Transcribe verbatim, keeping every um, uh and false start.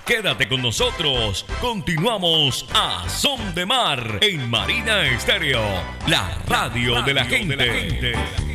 Quédate con nosotros. Continuamos a Son de Mar en Marina Estéreo, la radio de la gente.